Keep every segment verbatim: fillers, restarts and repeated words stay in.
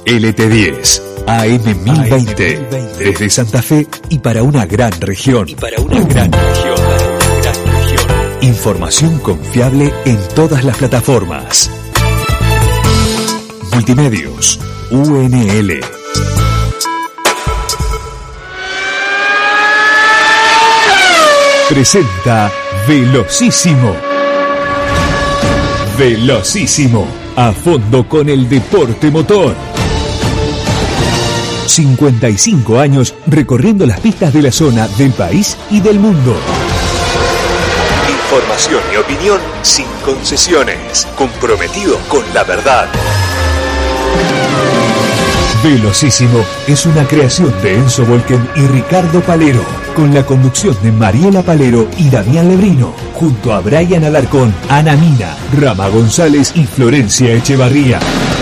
L T diez, A M mil veinte, desde Santa Fe y para una gran región. Y para una gran región, para una gran región. Información confiable en todas las plataformas. Multimedios, U N L. Presenta Velocísimo. Velocísimo, a fondo con el deporte motor. cincuenta y cinco años recorriendo las pistas de la zona, del país y del mundo. Información y opinión sin concesiones. Comprometido con la verdad. Velocísimo es una creación de Enzo Volken y Ricardo Palero, con la conducción de Mariela Palero y Damián Lebrino, junto a Brian Alarcón, Ana Mina, Rama González y Florencia Echevarría.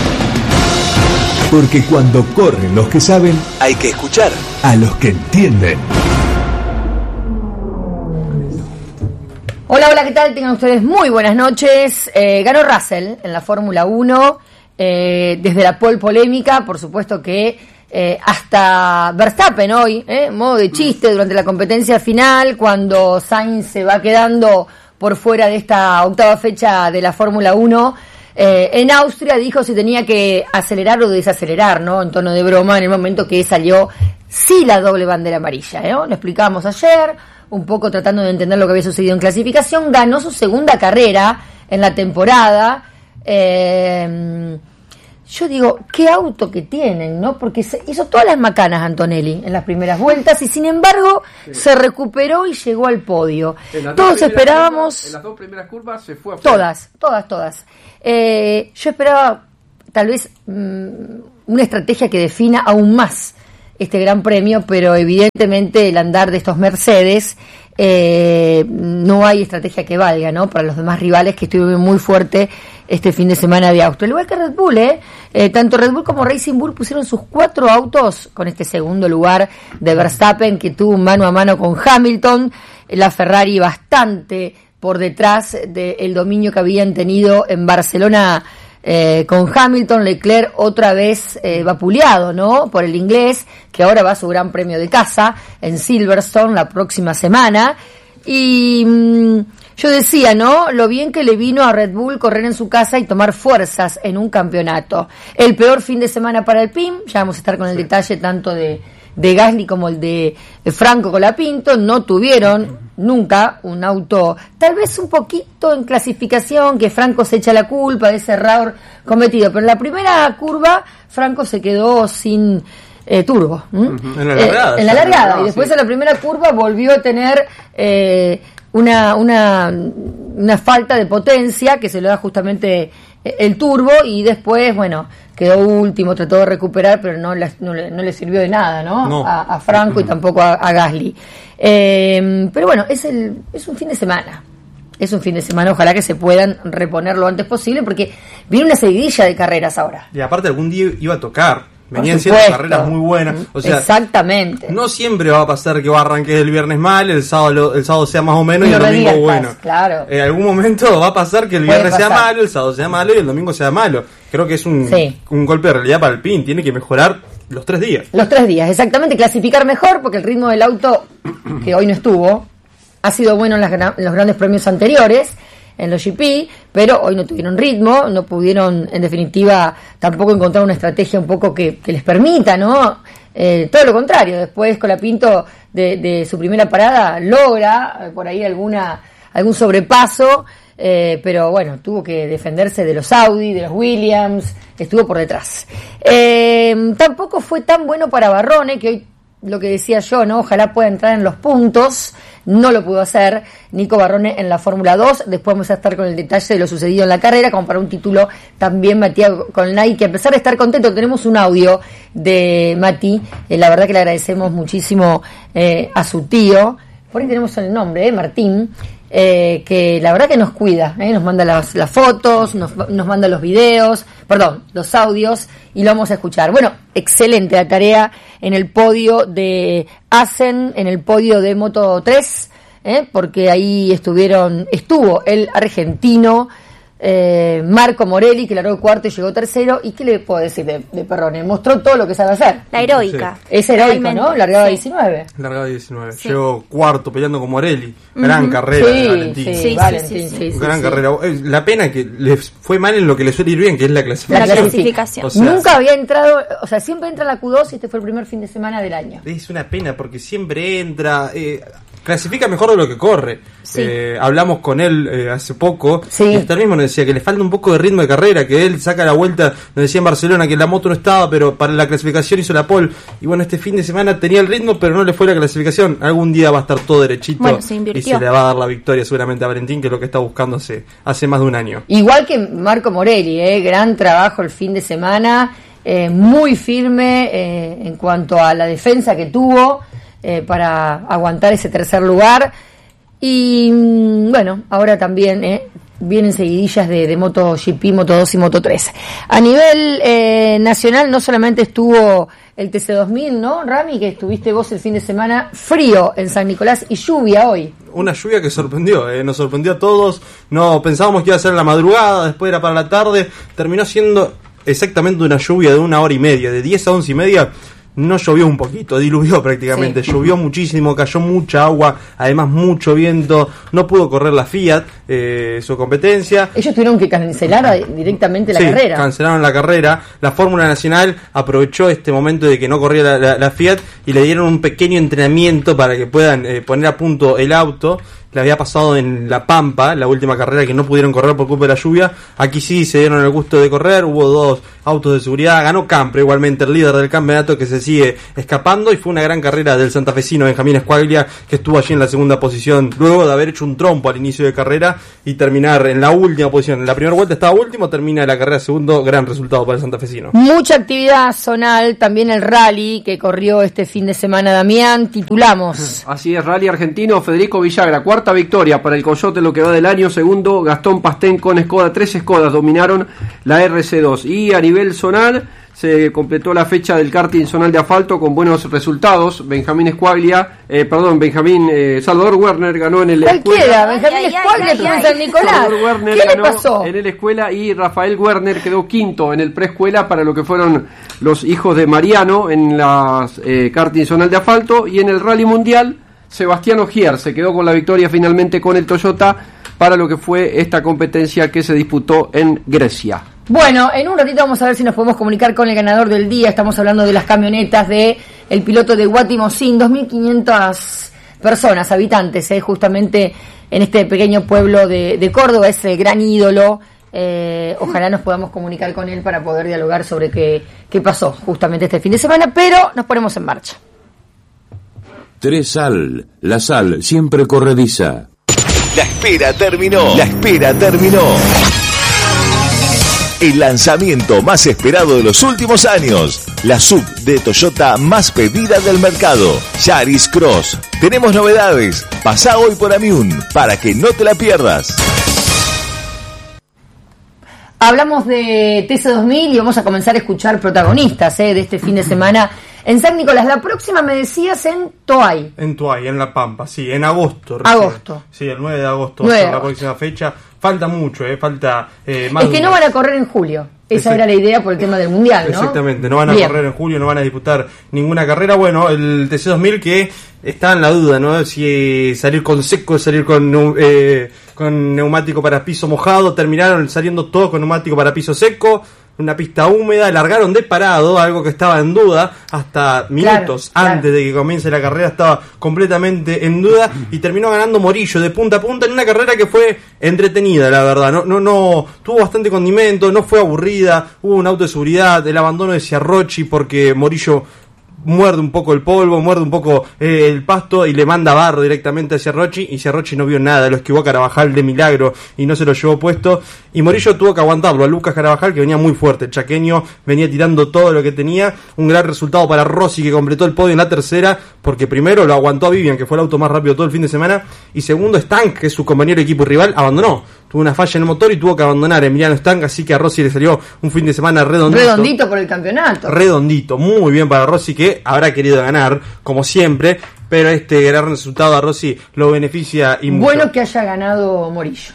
Porque cuando corren los que saben, hay que escuchar a los que entienden. Hola, hola, ¿qué tal? Tengan ustedes muy buenas noches. Eh, ganó Russell en la Fórmula uno. Eh, desde la pole polémica, por supuesto que eh, hasta Verstappen hoy, eh, modo de chiste, durante la competencia final, cuando Sainz se va quedando por fuera de esta octava fecha de la Fórmula uno, eh, en Austria dijo si tenía que acelerar o desacelerar, ¿no? En tono de broma, en el momento que salió sí la doble bandera amarilla, ¿no? Lo explicábamos ayer, un poco tratando de entender lo que había sucedido en clasificación. Ganó su segunda carrera en la temporada. Eh, yo digo, qué auto que tienen, ¿no? Porque se hizo todas las macanas Antonelli en las primeras vueltas y sin embargo sí, se recuperó y llegó al podio. Todos esperábamos... Curvas, en las dos primeras curvas se fue a fuera. Todas, todas, todas. Eh, yo esperaba tal vez mmm, una estrategia que defina aún más este gran premio, pero evidentemente el andar de estos Mercedes, eh, no hay estrategia que valga, ¿no? Para los demás rivales que estuvieron muy fuerte este fin de semana de Austria. Al igual que Red Bull, ¿eh? eh tanto Red Bull como Racing Bull pusieron sus cuatro autos con este segundo lugar de Verstappen, que tuvo un mano a mano con Hamilton, la Ferrari bastante por detrás del dominio que habían tenido en Barcelona eh, con Hamilton. Leclerc otra vez eh, vapuleado, ¿no? Por el inglés, que ahora va a su gran premio de casa en Silverstone la próxima semana. Y mmm, yo decía, ¿no? Lo bien que le vino a Red Bull correr en su casa y tomar fuerzas en un campeonato. El peor fin de semana para el P I M, ya vamos a estar con el detalle tanto de, de Gasly como el de Franco Colapinto. No tuvieron nunca un auto, tal vez un poquito en clasificación, que Franco se echa la culpa de ese error cometido, pero en la primera curva Franco se quedó sin eh, turbo. ¿m? En la largada. Eh, en la largada, no, y después sí. en la primera curva volvió a tener eh, una, una, una falta de potencia que se le da justamente el turbo, y después, bueno, quedó último, trató de recuperar, pero no, la, no, le, no le sirvió de nada, ¿no? no. A, a Franco y tampoco a, a Gasly. Eh, pero bueno, es, el, es un fin de semana. Es un fin de semana, ojalá que se puedan reponer lo antes posible, porque viene una seguidilla de carreras ahora. Y aparte algún día iba a tocar. Venían siendo carreras muy buenas. O sea, exactamente. No siempre va a pasar que va a arrancar el viernes mal, el sábado el sábado sea más o menos y, y el domingo bueno. Claro. En algún momento va a pasar que el Puede viernes pasar. sea malo, el sábado sea malo y el domingo sea malo. Creo que es un, sí. un golpe de realidad para el P I N. Tiene que mejorar los tres días. Los tres días, exactamente. Clasificar mejor, porque el ritmo del auto, que hoy no estuvo, ha sido bueno en, las, en los grandes premios anteriores, en los G P, pero hoy no tuvieron ritmo, no pudieron, en definitiva, tampoco encontrar una estrategia un poco que, que les permita, ¿no? Eh, todo lo contrario, después Colapinto de, de su primera parada logra eh, por ahí alguna algún sobrepaso, eh, pero bueno, tuvo que defenderse de los Audi, de los Williams, estuvo por detrás. Eh, tampoco fue tan bueno para Barrone, que hoy, lo que decía yo, ¿no? Ojalá pueda entrar en los puntos. No lo pudo hacer Nico Barrone en la Fórmula dos. Después vamos a estar con el detalle de lo sucedido en la carrera, como para un título también Matías Colnay, que a pesar de estar contento, tenemos un audio de Mati. Eh, la verdad que le agradecemos muchísimo eh, a su tío. Por ahí tenemos el nombre, eh, Martín. Eh, que la verdad que nos cuida, eh, nos manda las, las fotos, nos, nos manda los videos, perdón, los audios, y lo vamos a escuchar. Bueno, excelente la tarea en el podio de Assen, en el podio de Moto tres, eh, porque ahí estuvieron, estuvo el argentino Eh, Marco Morelli, que largó cuarto y llegó tercero. ¿Y qué le puedo decir de, de Perrone? Mostró todo lo que sabe hacer. La heroica. Sí. Es heroico, Realmente. ¿no? Largaba sí. diecinueve. Largaba diecinueve. Sí. Llegó cuarto peleando con Morelli. Gran Uh-huh. carrera Sí, de Valentín. sí, Sí, Valentín, sí, sí, sí, sí, Gran sí. carrera. Eh, La pena que le fue mal en lo que le suele ir bien, que es la La clasificación. clasificación. O sea, Nunca había entrado, o sea, siempre entra la Q dos y este fue el primer fin de semana del año. Es una pena porque siempre entra, eh, clasifica mejor de lo que corre. Sí. Eh, hablamos con él eh, hace poco Sí. y hasta él mismo nos decía que le falta un poco de ritmo de carrera, que él saca la vuelta, nos decía en Barcelona que la moto no estaba, pero para la clasificación hizo la pole. Y bueno, este fin de semana tenía el ritmo, pero no le fue la clasificación. Algún día va a estar todo derechito Bueno, se y invirtió. se le va a dar la victoria seguramente a Valentín, que es lo que está buscando hace, hace más de un año. Igual que Marco Morelli, eh, gran trabajo el fin de semana, eh, muy firme eh, en cuanto a la defensa que tuvo eh, para aguantar ese tercer lugar. Y mm, bueno, ahora también eh, vienen seguidillas de, de MotoGP, Moto dos y Moto tres. A nivel eh, nacional no solamente estuvo el T C dos mil, ¿no, Rami? Que estuviste vos el fin de semana, frío en San Nicolás y lluvia hoy. Una lluvia que sorprendió, eh, nos sorprendió a todos. No pensábamos que iba a ser la madrugada, después era para la tarde. Terminó siendo exactamente una lluvia de una hora y media, de diez a once y media. No llovió un poquito, diluvió prácticamente, Sí. llovió muchísimo, cayó mucha agua, además mucho viento, no pudo correr la Fiat, eh, su competencia. Ellos tuvieron que cancelar a- directamente la Sí, carrera. cancelaron la carrera. La Fórmula Nacional aprovechó este momento de que no corría la, la- la Fiat y le dieron un pequeño entrenamiento para que puedan eh, poner a punto el auto. Le había pasado en La Pampa, la última carrera que no pudieron correr por culpa de la lluvia. Aquí sí se dieron el gusto de correr, hubo dos autos de seguridad, ganó Campre igualmente, el líder del campeonato, que se sigue escapando, y fue una gran carrera del santafesino Benjamín Squaglia, que estuvo allí en la segunda posición, luego de haber hecho un trompo al inicio de carrera y terminar en la última posición. En la primera vuelta estaba último, termina la carrera segundo, gran resultado para el santafesino. Mucha actividad zonal, también el rally que corrió este fin de semana, Damián, titulamos. Así es, Rally Argentino, Federico Villagra, cuarta victoria para el Coyote, lo que va del año. Segundo, Gastón Pastén con Skoda, tres Skodas dominaron la R C dos. Y a nivel zonal se completó la fecha del karting zonal de asfalto con buenos resultados. Benjamín Squaglia, eh, perdón, Benjamín eh, Salvador Werner ganó en el Cualquiera, Escuela. Benjamín Ay, ay, Squaglia ay, estuvo en ay, San ay. Nicolás. Salvador Werner ¿Qué le ganó pasó? en el Escuela y Rafael Werner quedó quinto en el preescuela para lo que fueron los hijos de Mariano en las eh, karting zonal de asfalto. Y en el Rally Mundial, Sebastián Ogier se quedó con la victoria finalmente con el Toyota para lo que fue esta competencia que se disputó en Grecia. Bueno, en un ratito vamos a ver si nos podemos comunicar con el ganador del día. Estamos hablando de las camionetas de el piloto de Guatimozín, dos mil quinientas personas, habitantes, eh, justamente en este pequeño pueblo de, de Córdoba, ese gran ídolo. Eh, ojalá nos podamos comunicar con él para poder dialogar sobre qué, qué pasó justamente este fin de semana, pero nos ponemos en marcha. Tres Sal, la sal siempre corrediza. La espera terminó. La espera terminó. El lanzamiento más esperado de los últimos años. La sub de Toyota más pedida del mercado. Yaris Cross. Tenemos novedades. Pasá hoy por Amiun para que no te la pierdas. Hablamos de T C dos mil y vamos a comenzar a escuchar protagonistas eh, de este fin de semana en San Nicolás. La próxima me decías en Toay. En Tuay, en La Pampa, sí, en agosto. recién. Agosto. Sí, el nueve de agosto va a nueve ser de la próxima fecha. Falta mucho, eh, falta eh, más Es de que un no mes. van a correr en julio. Esa Exact- era la idea por el tema del mundial, ¿no? Exactamente, no van a Bien. correr en julio, no van a disputar ninguna carrera. Bueno, el T C dos mil que está en la duda, ¿no? Si salir con seco, salir con, neu- eh, con neumático para piso mojado. Terminaron saliendo todos con neumático para piso seco. Una pista húmeda, largaron de parado, algo que estaba en duda hasta minutos claro. antes de que comience la carrera, estaba completamente en duda y terminó ganando Morillo de punta a punta en una carrera que fue entretenida, la verdad. No, no, no tuvo bastante condimento, no fue aburrida, hubo un auto de seguridad, el abandono de Ciarrochi porque Morillo muerde un poco el polvo, muerde un poco eh, el pasto y le manda barro directamente a Ciarrochi, y Ciarrochi no vio nada, lo esquivó a Carabajal de milagro y no se lo llevó puesto, y Morillo tuvo que aguantarlo a Lucas Carabajal, que venía muy fuerte, el chaqueño venía tirando todo lo que tenía. Un gran resultado para Rossi, que completó el podio en la tercera, porque primero lo aguantó a Vivian, que fue el auto más rápido todo el fin de semana, y segundo Stank, que es su compañero de equipo y rival, abandonó, tuvo una falla en el motor y tuvo que abandonar Emiliano Stank, así que a Rossi le salió un fin de semana redondito. Redondito por el campeonato. Redondito, muy bien para Rossi, que habrá querido ganar, como siempre, pero este gran resultado a Rossi lo beneficia y mucho. Bueno que haya ganado Morillo.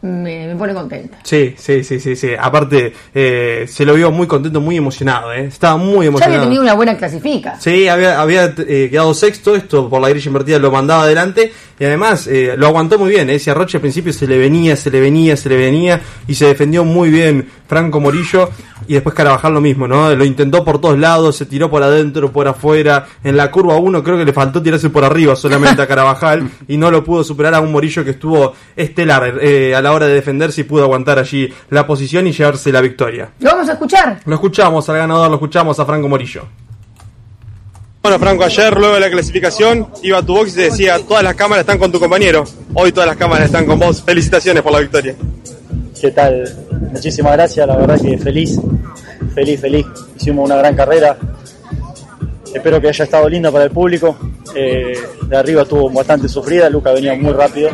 me, me pone contenta. Sí, sí, sí, sí, sí. Aparte, eh, se lo vio muy contento, muy emocionado, ¿eh? Estaba muy emocionado. Ya había tenido una buena clasifica. Sí, había, había eh, quedado sexto, esto por la grilla invertida lo mandaba adelante, y además eh, lo aguantó muy bien, ¿eh? Si a Roche al principio se le venía, se le venía, se le venía, y se defendió muy bien Franco Morillo, y después Carabajal lo mismo, ¿no? Lo intentó por todos lados, se tiró por adentro, por afuera, en la curva uno creo que le faltó tirarse por arriba solamente a Carabajal, y no lo pudo superar a un Morillo que estuvo estelar eh, a la hora de defenderse y pudo aguantar allí la posición y llevarse la victoria. ¿Lo vamos a escuchar? Lo escuchamos al ganador, lo escuchamos a Franco Morillo. Bueno, Franco, ayer luego de la clasificación iba a tu box y te decía, todas las cámaras están con tu compañero, hoy todas las cámaras están con vos, felicitaciones por la victoria. ¿Qué tal? Muchísimas gracias, la verdad que feliz, feliz, feliz, hicimos una gran carrera, espero que haya estado linda para el público, eh, de arriba estuvo bastante sufrida, Luca venía muy rápido,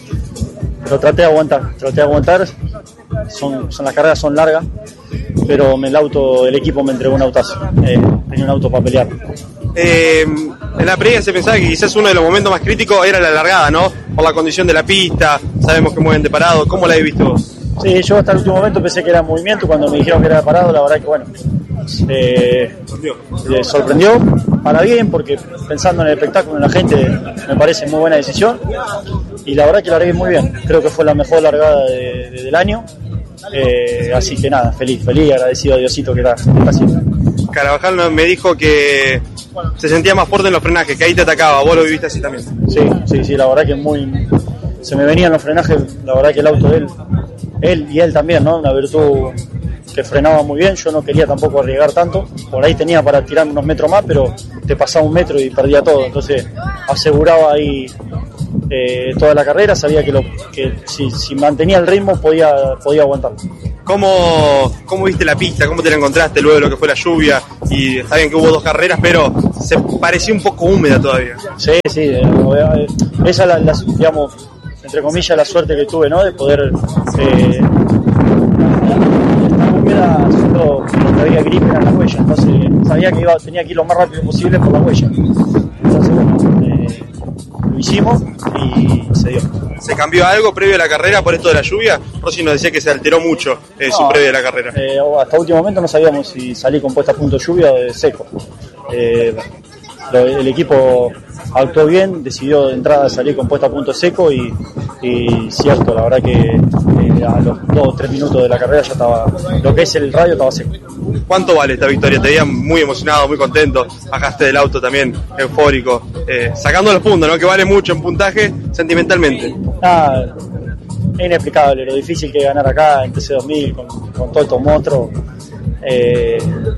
pero traté de aguantar, traté de aguantar, son, son las carreras son largas, pero el auto, el equipo me entregó un autazo, eh, tenía un auto para pelear. Eh, en la previa se pensaba que quizás uno de los momentos más críticos era la largada, ¿no? Por la condición de la pista, sabemos que mueven de parado, ¿cómo la habéis visto vos? Sí, yo hasta el último momento pensé que era movimiento, cuando me dijeron que era de parado, la verdad que bueno, eh, eh, sorprendió, para bien, porque pensando en el espectáculo, en la gente, me parece muy buena decisión, y la verdad que la largué muy bien, creo que fue la mejor largada de, de, del año, eh, así que nada, feliz, feliz, agradecido a Diosito que está, que está haciendo. Carabajal me dijo que se sentía más fuerte en los frenajes, que ahí te atacaba, vos lo viviste así también. Sí, sí, sí, la verdad que muy, se me venían los frenajes, la verdad que el auto de él, él y él también, ¿no? Una virtud que frenaba muy bien, yo no quería tampoco arriesgar tanto, por ahí tenía para tirarme unos metros más, pero te pasaba un metro y perdía todo, entonces aseguraba ahí eh, toda la carrera, sabía que, lo, que si, si mantenía el ritmo podía, podía aguantar. ¿Cómo, ¿Cómo viste la pista? ¿Cómo te la encontraste luego de lo que fue la lluvia? Y está bien que hubo dos carreras, pero se parecía un poco húmeda todavía. Sí, sí, eh, esa la, la, digamos, entre comillas, la suerte que tuve, ¿no? De poder eh, estar húmeda, solo lo que había gripe en la huella, entonces sabía que iba, tenía que ir lo más rápido posible por la huella. Entonces, bueno, eh, lo hicimos y se dio. ¿Se cambió algo previo a la carrera por esto de la lluvia? Rossi nos decía que se alteró mucho eh, no, su previo a la carrera. Eh, hasta último momento no sabíamos si salí con puesta a punto de lluvia o de seco. Eh, lo, el equipo actuó bien, decidió de entrada salir con puesta a punto seco y, y cierto, la verdad que eh, a los dos o tres minutos de la carrera ya estaba, lo que es el radio estaba seco. ¿Cuánto vale esta victoria? Te veía muy emocionado, muy contento, bajaste del auto también, eufórico, eh, sacando los puntos, ¿no? Que vale mucho en puntaje sentimentalmente. Ah, es inexplicable lo difícil que es ganar acá en T C dos mil con, con todos estos monstruos. Eh,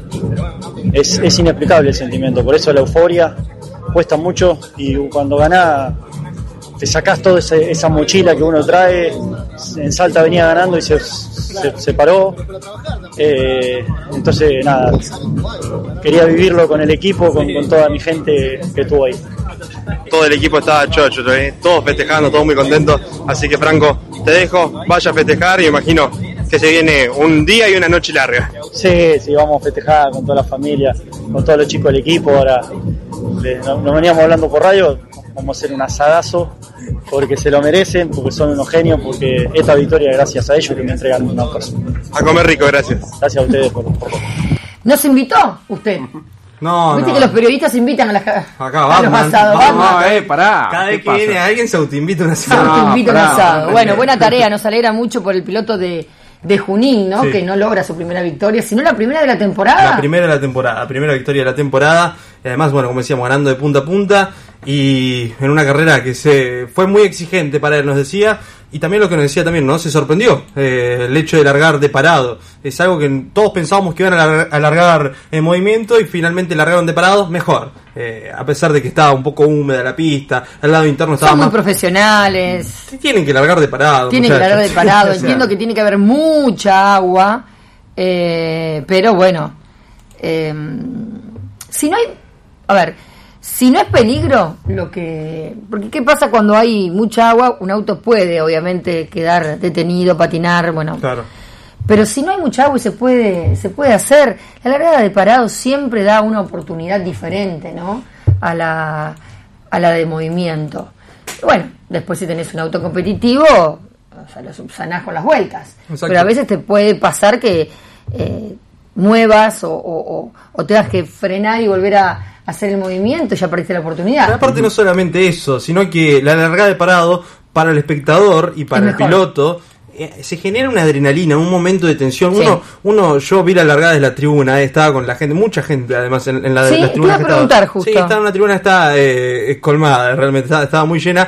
es, es inexplicable el sentimiento, por eso la euforia cuesta mucho y cuando ganás te sacás toda esa mochila que uno trae. En Salta venía ganando y se, se, se paró, eh, entonces nada, quería vivirlo con el equipo, con, con toda mi gente que estuvo ahí. Todo el equipo estaba chocho, ¿eh? Todos festejando, todos muy contentos, así que Franco, te dejo, vaya a festejar y imagino que se viene un día y una noche larga. Sí, sí, vamos a festejar con toda la familia, con todos los chicos del equipo. Ahora eh, nos, nos veníamos hablando por radio, vamos a hacer un asadazo porque se lo merecen, porque son unos genios, porque esta victoria es gracias a ellos que me entregan un auto. A comer rico, gracias. Gracias a ustedes por, por todo. ¿Nos invitó usted? No, Viste no. que los periodistas invitan a las Acá a los Batman. asados. Batman. Batman. No, eh, pará. Cada vez ¿Qué que pasa? viene alguien se autoinvita a una Se asado. No, invita a un pará. asado. Bueno, buena tarea, nos alegra mucho por el piloto de, de Junín, ¿no? Sí. Que no logra su primera victoria, sino la primera de la temporada. La primera de la temporada, la primera victoria de la temporada. Y además, bueno, como decíamos, ganando de punta a punta. Y en una carrera que se fue muy exigente para él, nos decía. Y también lo que nos decía también, ¿no? Se sorprendió eh, el hecho de largar de parado. Es algo que todos pensábamos que iban a, lar- a largar en movimiento y finalmente largaron de parados mejor. Eh, a pesar de que estaba un poco húmeda la pista, al lado interno estaba Son muy más... profesionales. Tienen que largar de parado. Tienen que muchachos. largar de parado. O sea, Entiendo que tiene que haber mucha agua. Eh, pero bueno. Eh, si no hay... A ver... Si no es peligro, lo que... Porque ¿qué pasa cuando hay mucha agua? Un auto puede, obviamente, quedar detenido, patinar, bueno... Claro. Pero si no hay mucha agua y se puede, se puede hacer, la largada de parado siempre da una oportunidad diferente, ¿no? A la, a la de movimiento. Bueno, después si tenés un auto competitivo, ya lo subsanás con las vueltas. Exacto. Pero a veces te puede pasar que eh, muevas o, o, o, o tengas que frenar y volver a hacer el movimiento y ya perdiste la oportunidad. Pero aparte no solamente eso, sino que la largada de parado para el espectador y para el piloto eh, se genera una adrenalina, un momento de tensión. Sí. Uno, uno, yo vi la largada de la tribuna, eh, estaba con la gente, mucha gente además en, en la, Sí, la tribuna. te iba a que preguntar estaba, justo. Sí, estaba en una tribuna, está eh, colmada, realmente estaba, estaba muy llena.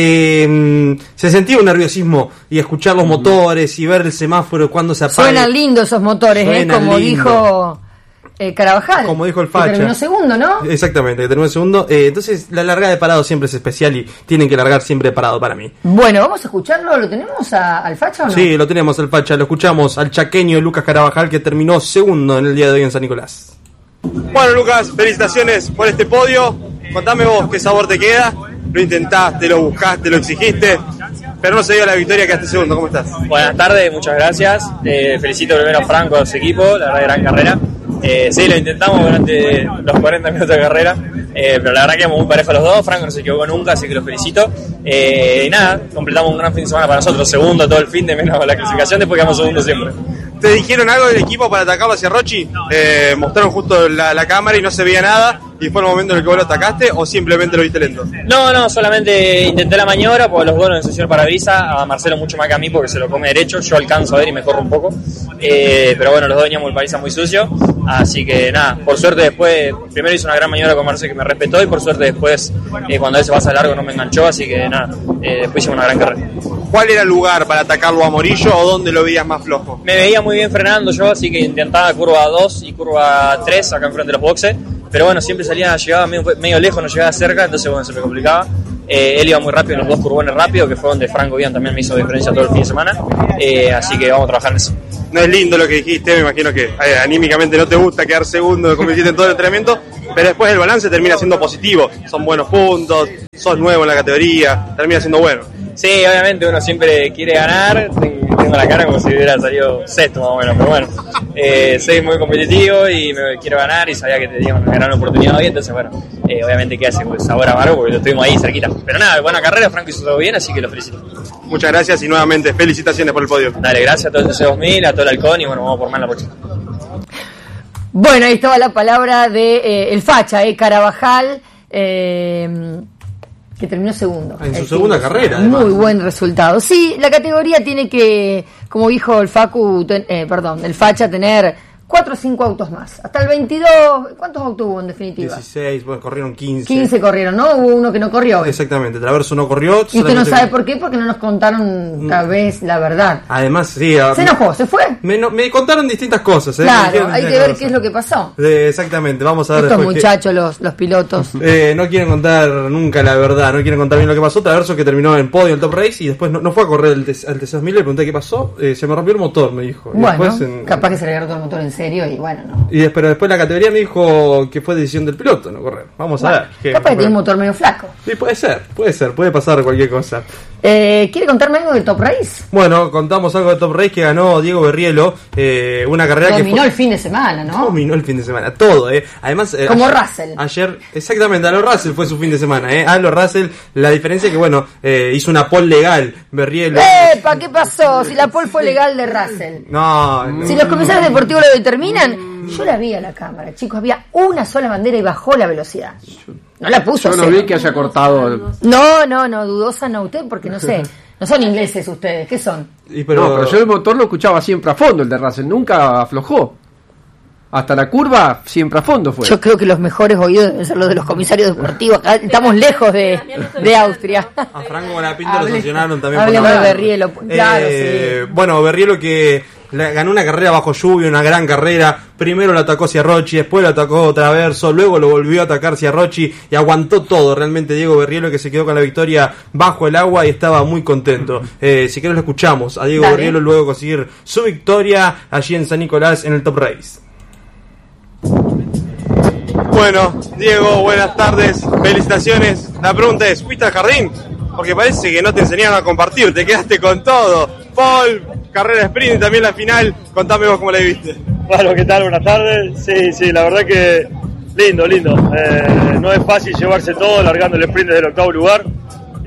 Eh, se sentía un nerviosismo y escuchar los motores y ver el semáforo cuando se apaga. Suenan lindos esos motores, eh, Suenan como lindo. dijo eh, Carabajal. Como dijo el que Facha. terminó segundo, ¿no? Exactamente, que terminó el segundo. Eh, entonces la largada de parado siempre es especial y tienen que largar siempre de parado para mí. Bueno, vamos a escucharlo. ¿Lo tenemos a, al Facha o no? Sí, lo tenemos al Facha, lo escuchamos al chaqueño Lucas Carabajal, que terminó segundo en el día de hoy en San Nicolás. Bueno, Lucas, felicitaciones por este podio. Contame vos qué sabor te queda. Lo intentaste, lo buscaste, lo exigiste, pero no se dio la victoria, quedaste segundo. ¿Cómo estás? Buenas tardes, muchas gracias. Eh, felicito primero a Franco, a su equipo, la verdad, gran carrera. Eh, sí, lo intentamos durante los cuarenta minutos de carrera, eh, pero la verdad que quedamos muy parejos los dos. Franco no se equivocó nunca, así que lo felicito. Eh, y nada, completamos un gran fin de semana para nosotros, segundo todo el fin de menos la clasificación, después quedamos segundo siempre. ¿Te dijeron algo del equipo para atacarlo hacia Rochi? Eh, mostraron justo la, la cámara y no se veía nada, y fue el momento en el que vos lo atacaste, o simplemente lo viste lento? No, no, solamente intenté la maniobra, porque los dos nos enseñaron parabrisas, a Marcelo mucho más que a mí porque se lo come derecho, yo alcanzo a ver y me corro un poco, eh, pero bueno, los dos veníamos el parabrisas muy sucio, así que nada, por suerte después, primero hice una gran maniobra con Marcelo que me respetó, y por suerte después, eh, cuando él se pasa largo no me enganchó, así que nada, eh, después hicimos una gran carrera. ¿Cuál era el lugar para atacarlo a Morillo o dónde lo veías más flojo? Me veía muy bien frenando yo, así que intentaba curva dos y curva tres acá enfrente de los boxes, pero bueno, siempre salía, llegaba medio, medio lejos, no llegaba cerca, entonces bueno, se me complicaba. Eh, él iba muy rápido en los dos curbones rápidos, que fue donde Franco Bian también me hizo diferencia todo el fin de semana, eh, así que vamos a trabajar en eso. No es lindo lo que dijiste, me imagino que eh, anímicamente no te gusta quedar segundo como hiciste en todo el entrenamiento, pero después el balance termina siendo positivo, son buenos puntos, sos nuevo en la categoría, termina siendo bueno. Sí, obviamente uno siempre quiere ganar, tengo la cara como si hubiera salido sexto más o menos, pero bueno, eh, soy muy competitivo y me quiero ganar y sabía que tenía una gran oportunidad hoy, entonces bueno, eh, obviamente queda ese sabor amargo porque lo estuvimos ahí cerquita. Pero nada, buena carrera, Franco hizo todo bien, así que lo felicito. Muchas gracias y nuevamente felicitaciones por el podio. Dale, gracias a todo el T C dos mil, a todo el Halcón y bueno, vamos por más la próxima. Bueno, ahí estaba la palabra de eh, el Facha, eh, Carabajal, eh, que terminó segundo. En su Eh, segunda sí, carrera, Muy además. buen resultado. Sí, la categoría tiene que, como dijo el Facu, ten- eh, perdón, el Facha, tener cuatro o cinco autos más. Hasta el veintidós, ¿cuántos autos hubo en definitiva? dieciséis, bueno, corrieron quince. quince corrieron, ¿no? Hubo uno que no corrió. Exactamente, Traverso no corrió. Y usted no solamente- sabe por qué, porque no nos contaron tal vez la verdad. Además, sí. a- Se enojó, se fue. Me, no- me contaron distintas cosas, ¿eh? Me Claro, dijeron hay que distintas ver cosas. qué es lo que pasó. Eh, exactamente, vamos a ver Estos después qué- muchachos, los, los pilotos. Eh, no quieren contar nunca la verdad, no quieren contar bien lo que pasó. Traverso que terminó en podio en Top Race y después no, no fue a correr el T- al T C dos mil, le pregunté qué pasó, eh, se me rompió el motor, me dijo. Y Bueno, después en- capaz que se le agarró todo el motor en serio y bueno, no. y des- pero después la categoría me dijo que fue decisión del piloto no correr. Vamos a Bueno, ver. qué- capaz que tiene un motor medio flaco. Sí, puede ser, puede ser, puede pasar cualquier cosa. Eh, ¿Quiere contarme algo del Top Race? Bueno, contamos algo de Top Race que ganó Diego Berrielo, eh, una carrera que Dominó fue... el fin de semana, ¿no? Dominó el fin de semana, todo, eh. Además, eh, Como ayer, Russell. Ayer, exactamente, a lo Russell fue su fin de semana, eh. A lo Russell, la diferencia es que, bueno, eh, hizo una pole legal, Berrielo. ¡Epa! ¿Qué pasó? Si la pole fue legal de Russell. No, no. Si los comisarios deportivos lo determinan, yo la vi a la cámara, chicos, había una sola bandera y bajó la velocidad. No la puso. Yo no cero. vi que haya cortado el... No, no, no, dudosa no usted, porque no sé. No son ingleses ustedes, ¿qué son? Y pero, No, pero yo el motor lo escuchaba siempre a fondo, el de Russell, nunca aflojó. Hasta la curva siempre a fondo fue. Yo creo que los mejores oídos deben ser los de los comisarios deportivos. Acá estamos lejos de, de Austria. a Franco Malapinto lo Hable- sancionaron también. hablemos por la- de Berrielo, claro, Eh, sí. Bueno, Berrielo que la- ganó una carrera bajo lluvia, una gran carrera. Primero lo atacó Ciarrochi, después lo atacó Traverso, luego lo volvió a atacar Ciarrochi y aguantó todo. Realmente Diego Berrielo que se quedó con la victoria bajo el agua y estaba muy contento. Eh, si querés lo escuchamos a Diego Dale. Berrielo luego de conseguir su victoria allí en San Nicolás en el Top Race. Bueno, Diego, buenas tardes, felicitaciones. La pregunta es, ¿fuiste al jardín? Porque parece que no te enseñaron a compartir, te quedaste con todo. Paul, carrera sprint y también la final. Contame vos cómo la viste. Bueno, ¿qué tal? Buenas tardes. Sí, sí, la verdad que lindo, lindo. Eh, no es fácil llevarse todo largando el sprint desde el octavo lugar.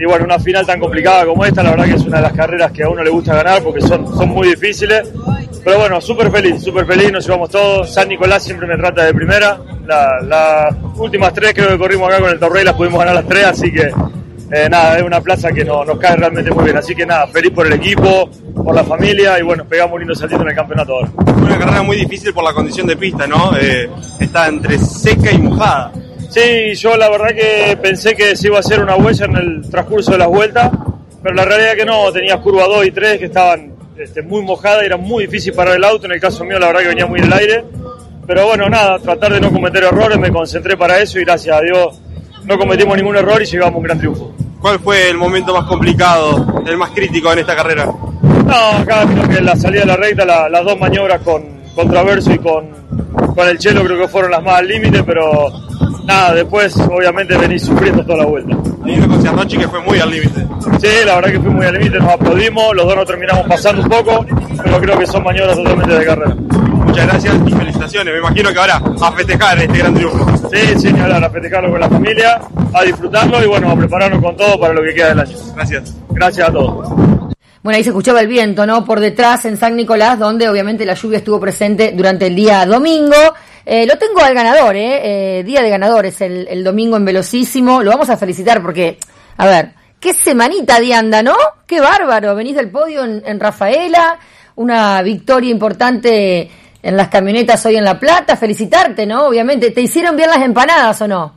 y bueno, una final tan complicada como esta, la verdad que es una de las carreras que a uno le gusta ganar porque son, son muy difíciles. Pero bueno, súper feliz, súper feliz, nos llevamos todos. San Nicolás siempre me trata de primera. Las la últimas tres creo que corrimos acá con el Torrey, las pudimos ganar las tres, así que eh, nada, es una plaza que no, nos cae realmente muy bien. Así que nada, feliz por el equipo, por la familia y bueno, pegamos un lindo saltito en el campeonato ahora. Una carrera muy difícil por la condición de pista, ¿no? Eh, está entre seca y mojada. Sí, yo la verdad que pensé que se iba a hacer una huella en el transcurso de las vueltas, pero la realidad es que no, tenías curva dos y tres que estaban Este, muy mojada y era muy difícil parar el auto. En el caso mío la verdad que venía muy en el aire, pero bueno, nada, tratar de no cometer errores, me concentré para eso y gracias a Dios no cometimos ningún error y llegamos a un gran triunfo. ¿Cuál fue el momento más complicado, el más crítico en esta carrera? No, acá creo que la salida de la recta, la, las dos maniobras con, con Traverso y con, con el Chelo creo que fueron las más al límite, pero nada, después obviamente venís sufriendo toda la vuelta. Hay uno con Ciarnochi que fue muy al límite. Sí, la verdad que fue muy al límite, nos aplaudimos, los dos nos terminamos pasando un poco, pero creo que son maniobras totalmente de carrera. Muchas gracias y felicitaciones, me imagino que ahora a festejar este gran triunfo. Sí, sí, ahora a festejarlo con la familia, a disfrutarlo y bueno, a prepararnos con todo para lo que queda del año. Gracias. Gracias a todos. Bueno, ahí se escuchaba el viento, ¿no? Por detrás en San Nicolás, donde obviamente la lluvia estuvo presente durante el día domingo. Eh, lo tengo al ganador, ¿eh? eh día de ganadores el, el domingo en Velocísimo. Lo vamos a felicitar porque, a ver, qué semanita de anda, ¿no? Qué bárbaro. Venís del podio en, en Rafaela, una victoria importante en las camionetas hoy en La Plata. Felicitarte, ¿no? Obviamente. ¿Te hicieron bien las empanadas o no?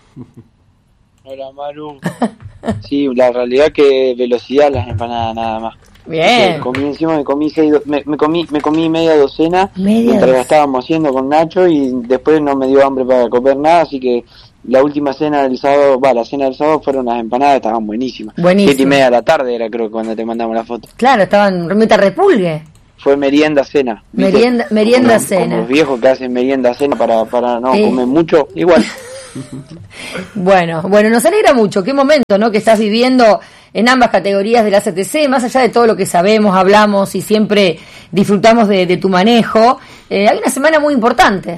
Hola, Maru. Sí, la realidad que velocidad las empanadas nada más. Bien. Me comí encima, me comí seis, me, me comí, me comí media docena media mientras la estábamos haciendo con Nacho y después no me dio hambre para comer nada, así que la última cena del sábado, va, la cena del sábado fueron las empanadas, estaban buenísimas. Buenísimo. Siete y media de la tarde era creo que cuando te mandamos la foto. Claro, estaban remeta repulgue. Fue merienda cena. ¿viste? Merienda, merienda como, cena. Como los viejos que hacen merienda cena para, para no Sí. comer mucho, igual. Bueno, bueno, nos alegra mucho. Qué momento, ¿no? Que estás viviendo en ambas categorías de la C T C, más allá de todo lo que sabemos, hablamos y siempre disfrutamos de, de tu manejo. Eh, hay una semana muy importante.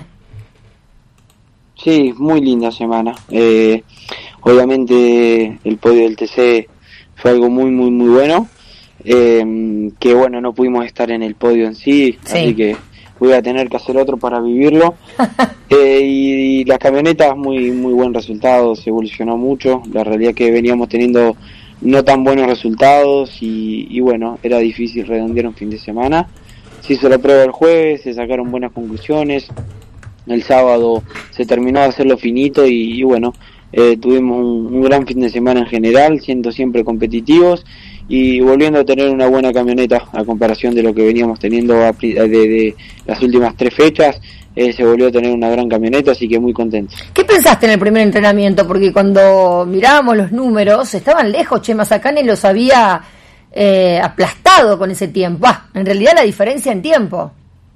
Sí, muy linda semana. Eh, obviamente el podio del T C fue algo muy, muy, muy bueno. Eh, que bueno, no pudimos estar en el podio en sí, Sí. así que voy a tener que hacer otro para vivirlo. eh, y, y las camionetas, muy, muy buen resultado, se evolucionó mucho. La realidad que veníamos teniendo no tan buenos resultados y, y bueno, era difícil redondear un fin de semana. Se hizo la prueba el jueves, se sacaron buenas conclusiones. El sábado se terminó de hacerlo finito y, y bueno, eh, tuvimos un, un gran fin de semana en general, siendo siempre competitivos y volviendo a tener una buena camioneta a comparación de lo que veníamos teniendo a, de, de las últimas tres fechas. Eh, se volvió a tener una gran camioneta, así que muy contento. ¿Qué pensaste en el primer entrenamiento? Porque cuando mirábamos los números, estaban lejos, Che Mazacane los había eh, aplastado con ese tiempo. Ah, en realidad la diferencia en tiempo.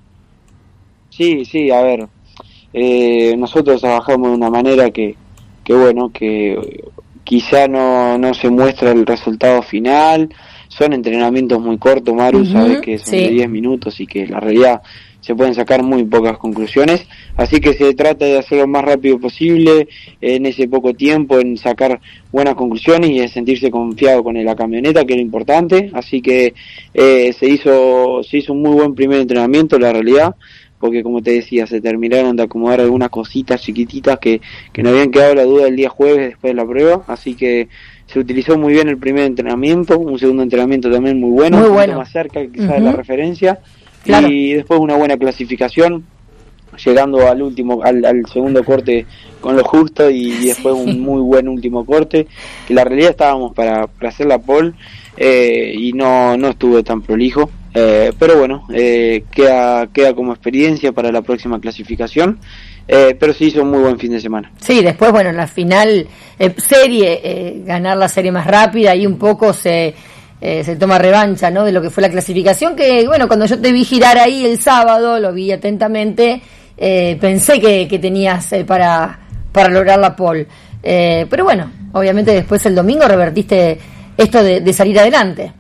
Sí, sí, a ver, eh, nosotros trabajamos de una manera que, que bueno, que quizá no, no se muestra el resultado final. Son entrenamientos muy cortos, Maru, Uh-huh, sabes que son sí. de diez minutos y que la realidad se pueden sacar muy pocas conclusiones, así que se trata de hacer lo más rápido posible en ese poco tiempo, en sacar buenas conclusiones y en sentirse confiado con la camioneta, que era importante. Así que eh, se hizo se hizo un muy buen primer entrenamiento, la realidad, porque como te decía, se terminaron de acomodar algunas cositas chiquititas que, que nos habían quedado la duda el día jueves después de la prueba, así que se utilizó muy bien el primer entrenamiento, un segundo entrenamiento también muy bueno, Muy un bueno. poquito más cerca quizás Uh-huh. de la referencia. Claro. Y después una buena clasificación, llegando al último, al, al segundo corte con lo justo y, y después Sí. un muy buen último corte, que la realidad estábamos para, para hacer la pole eh, y no, no estuvo tan prolijo, eh, pero bueno, eh, queda, queda como experiencia para la próxima clasificación, eh, pero se hizo un muy buen fin de semana. Sí, después, bueno, en la final eh, serie, eh, ganar la serie más rápida y un poco se... Eh, se toma revancha, ¿no?, de lo que fue la clasificación, que bueno, cuando yo te vi girar ahí el sábado, lo vi atentamente, eh, pensé que, que tenías eh, para, para lograr la pole, eh, pero bueno, obviamente después el domingo revertiste esto de, de salir adelante.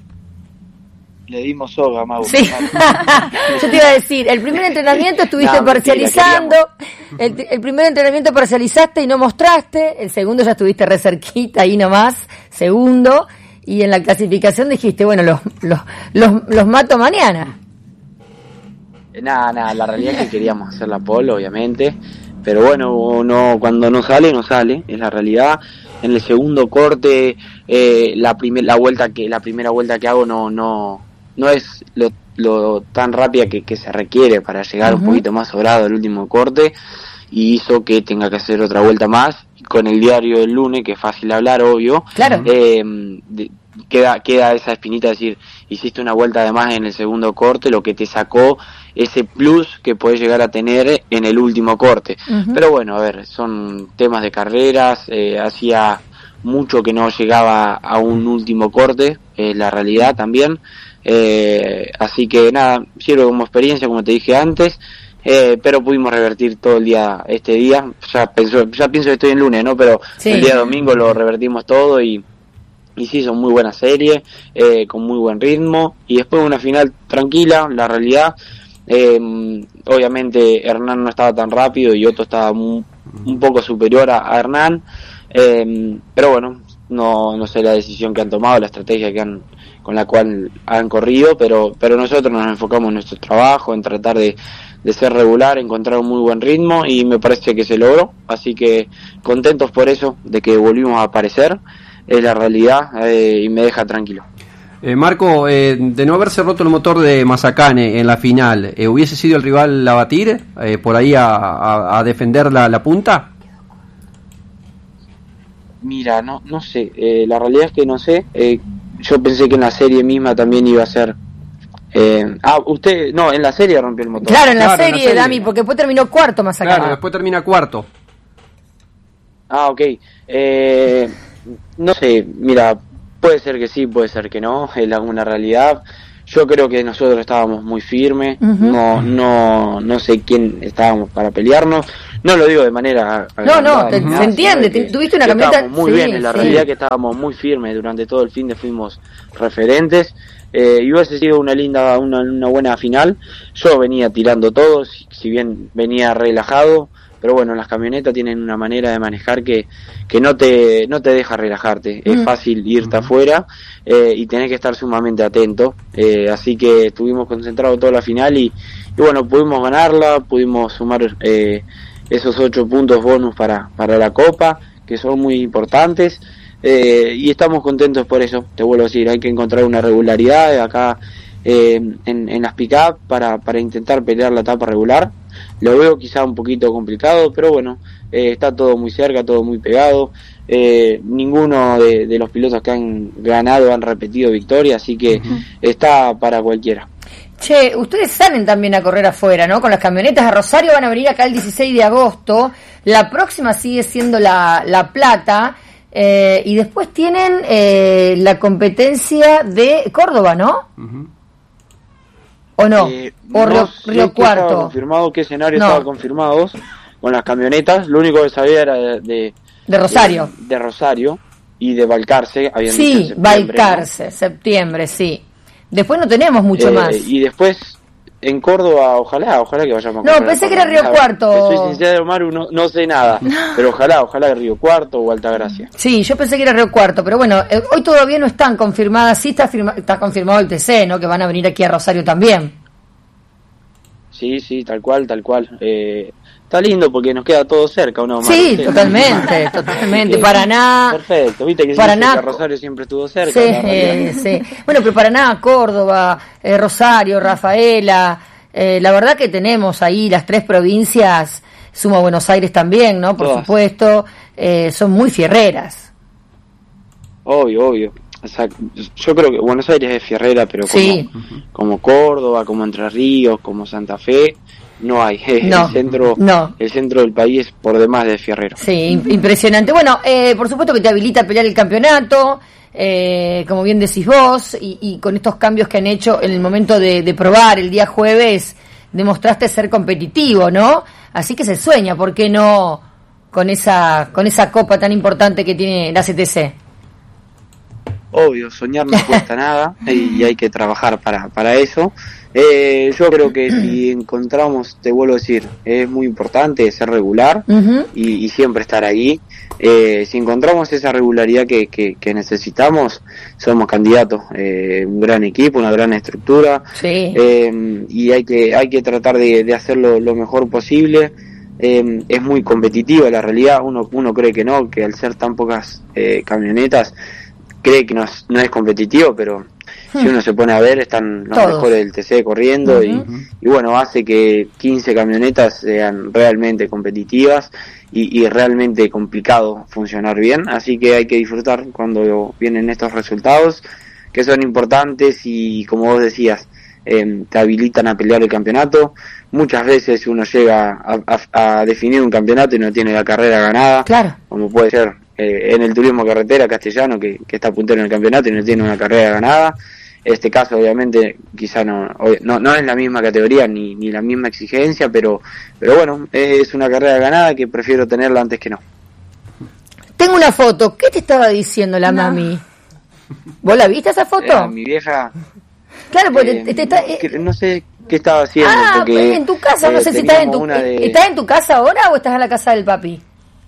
Le dimos soga, Mau. Sí, yo te iba a decir, el primer entrenamiento estuviste No, mentira, parcializando, el, el primer entrenamiento parcializaste y no mostraste, el segundo ya estuviste re cerquita ahí nomás, segundo, y en la clasificación dijiste, bueno, los, los, los, los mato mañana. Nada, nada, la realidad es que queríamos hacer la pole, obviamente, pero bueno, no, cuando no sale, no sale, es la realidad. En el segundo corte, eh, la primer, la vuelta que, la primera vuelta que hago no, no, no es lo, lo tan rápida que, que se requiere para llegar uh-huh. un poquito más sobrado al último corte, y hizo que tenga que hacer otra vuelta más. Con el diario del lunes, que es fácil hablar, obvio, claro. eh, de, queda queda esa espinita de decir, hiciste una vuelta de más en el segundo corte, lo que te sacó ese plus que podés llegar a tener en el último corte. Uh-huh. Pero bueno, a ver, son temas de carreras, eh, hacía mucho que no llegaba a un último corte, es eh, la realidad también, eh, así que nada, sirve como experiencia, como te dije antes, eh, pero pudimos revertir todo el día, este día, ya, pensó, ya pienso que estoy en lunes, ¿no? Pero sí. El día domingo lo revertimos todo y Y sí, son muy buenas series, eh, con muy buen ritmo, y después una final tranquila, la realidad, eh, obviamente Hernán no estaba tan rápido y Otto estaba muy, un poco superior a, a Hernán, eh, pero bueno, no no sé la decisión que han tomado, la estrategia que han con la cual han corrido, pero pero nosotros nos enfocamos en nuestro trabajo, en tratar de, de ser regular, encontrar un muy buen ritmo, y me parece que se logró, así que contentos por eso, de que volvimos a aparecer. Es la realidad, eh, y me deja tranquilo. Eh, Marco, eh, de no haberse roto el motor de Mazacane en la final, eh, ¿hubiese sido el rival a batir, eh, por ahí a, a, a defender la, la punta? Mira, no no sé, eh, la realidad es que no sé, eh, yo pensé que en la serie misma también iba a ser... Eh, ah, usted, no, en la serie rompió el motor. Claro, en la, claro, serie, en la serie, Dami, porque después terminó cuarto Mazacane. Claro, después termina cuarto. Ah, ok. Eh... No sé, mira, puede ser que sí, puede ser que no, es una realidad. Yo creo que nosotros estábamos muy firmes, uh-huh. no no no sé quién estábamos para pelearnos, no lo digo de manera... No, no, te, se entiende, te, tuviste una camioneta... Muy sí, bien, en la sí. realidad que estábamos muy firmes, durante todo el fin de fuimos referentes, eh, y hubiese sido una linda, una, una buena final. Yo venía tirando todo, si, si bien venía relajado, pero bueno, las camionetas tienen una manera de manejar que, que no te no te deja relajarte, mm. es fácil irte mm. afuera, eh, y tenés que estar sumamente atento, eh, así que estuvimos concentrados toda la final y, y bueno, pudimos ganarla, pudimos sumar eh, esos ocho puntos bonus para, para la Copa, que son muy importantes, eh, y estamos contentos por eso. Te vuelvo a decir, hay que encontrar una regularidad acá eh, en, en las pick-up para, para intentar pelear la etapa regular. Lo veo quizá un poquito complicado, pero bueno, eh, está todo muy cerca, todo muy pegado, eh, ninguno de, de los pilotos que han ganado han repetido victoria, así que uh-huh. está para cualquiera. Che, ustedes salen también a correr afuera, ¿no? Con las camionetas a Rosario, van a venir acá el dieciséis de agosto, la próxima sigue siendo la, la Plata, eh, y después tienen eh, la competencia de Córdoba, ¿no? Uh-huh. ¿O no? Eh, ¿O Río, no Río sé Cuarto? Estaba confirmado, qué escenario no. estaban confirmados con las camionetas. Lo único que sabía era de... De, de Rosario. De, de Rosario y de Balcarce. Habían sí, dicho septiembre, Balcarce, ¿no? Septiembre, sí. Después no tenemos mucho eh, más. Y después en Córdoba, ojalá, ojalá que vayamos a No, pensé que era Río Cuarto. Soy sincero, Maru, no, no sé nada. Pero ojalá, ojalá Río Cuarto o Altagracia. Sí, yo pensé que era Río Cuarto, pero bueno, eh, hoy todavía no están confirmadas. Sí está, firma, está confirmado el T C, ¿no? Que van a venir aquí a Rosario también. Sí, sí, tal cual, tal cual. Eh, está lindo porque nos queda todo cerca, ¿o no? Sí, Mar? totalmente, totalmente. Paraná. Perfecto, viste que, Paraná, que Rosario siempre estuvo cerca. Sí, sí. Bueno, pero Paraná, Córdoba, eh, Rosario, Rafaela, eh, la verdad que tenemos ahí las tres provincias, suma Buenos Aires también, ¿no? Por Todas. supuesto, eh, son muy fierreras. Obvio, obvio. O sea, yo creo que Buenos Aires es fierrera, pero como, sí. como Córdoba, como Entre Ríos, como Santa Fe, no hay. No, el centro no. el centro del país es por demás de fierrero. Sí, impresionante. Bueno, eh, por supuesto que te habilita a pelear el campeonato, eh, como bien decís vos, y, y con estos cambios que han hecho en el momento de, de probar el día jueves, demostraste ser competitivo, ¿no? Así que se sueña, ¿por qué no con esa, con esa copa tan importante que tiene la C T C? Obvio, soñar no cuesta nada y hay que trabajar para para eso. Eh, yo creo que si encontramos, te vuelvo a decir, es muy importante ser regular uh-huh. y, y siempre estar ahí. Eh, si encontramos esa regularidad que, que, que necesitamos, somos candidatos. Eh, un gran equipo, una gran estructura, sí. eh, y hay que hay que tratar de, de hacerlo lo mejor posible. Eh, es muy competitiva la realidad. Uno uno cree que no, que al ser tan pocas eh, camionetas cree que no es, no es competitivo, pero si uno se pone a ver, están los Todos. mejores del T C corriendo uh-huh. y, y bueno, hace que quince camionetas sean realmente competitivas y, y realmente complicado funcionar bien, así que hay que disfrutar cuando vienen estos resultados que son importantes y, como vos decías, eh, te habilitan a pelear el campeonato. Muchas veces uno llega a, a, a definir un campeonato y no tiene la carrera ganada, claro. como puede ser eh, en el turismo carretera Castellano, que, que está puntero en el campeonato y no tiene una carrera ganada. Este caso obviamente quizá no, no no es la misma categoría ni, ni la misma exigencia, pero pero bueno, es una carrera ganada que prefiero tenerla antes que no. Tengo una foto. ¿Qué te estaba diciendo la no. mami? ¿Vos la viste esa foto? Eh, mi vieja. Claro, porque eh, te, te está, eh, no sé qué estaba haciendo. Ah, porque, en tu casa, no eh, sé si estás en tu de... ¿estás en tu casa ahora o estás en la casa del papi?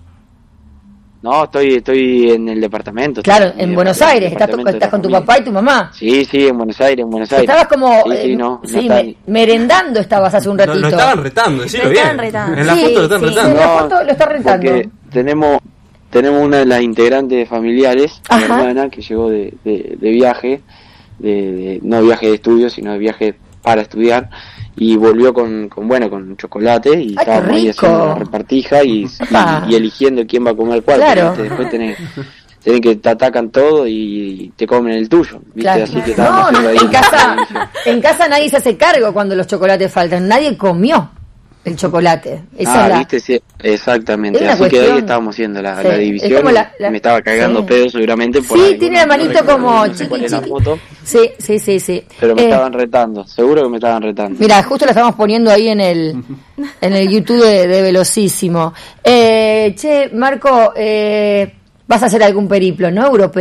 No, estoy estoy en el departamento. Claro, en Buenos Aires, estás, estás con tu papá y tu mamá. Sí, sí, en Buenos Aires, en Buenos Aires. Estabas como sí, sí, no, sí, no me, merendando estabas hace un ratito. Lo, lo estaban retando, decilo bien. Estaban retando. En la sí, foto lo están sí, retando. En la no, foto lo están retando. Porque tenemos tenemos una de las integrantes familiares, Ajá. mi hermana, que llegó de, de, de viaje, de, de no viaje de estudio, sino de viaje para estudiar, y volvió con, con bueno, con chocolate, y Ay, estábamos ahí haciendo una repartija y, y, y eligiendo quién va a comer cuál, claro. porque después tenés, tenés que te atacan todo y te comen el tuyo, ¿viste? Claro. Así que no, no, ahí en casa, en casa nadie se hace cargo cuando los chocolates faltan, nadie comió el chocolate. Esa ah, es la... viste, sí, exactamente. Así cuestión... que ahí estábamos haciendo la, sí. la división. La, la... Me estaba cagando sí. pedo seguramente. Por sí, algo, tiene ¿no? la manito no como no chiqui, chiqui. Foto, sí, sí, sí, sí. Pero me eh, estaban retando, seguro que me estaban retando. Mira, justo la estamos poniendo ahí en el en el YouTube de, de Velocísimo. Eh, che, Marco, eh, vas a hacer algún periplo, ¿no? Europeo.